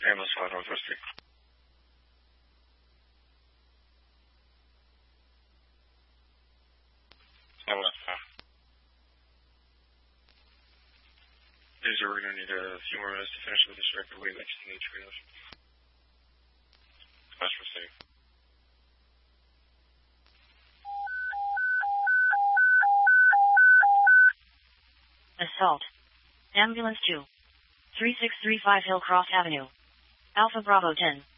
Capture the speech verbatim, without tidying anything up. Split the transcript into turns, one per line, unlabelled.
Ambulance five Northwest Street. Ambulance five. User, we're going to need a few more minutes to finish with this record. Wait, next to the triage. Special safe.
Assault. Ambulance two. three six three five Hillcroft Avenue. Alpha Bravo ten.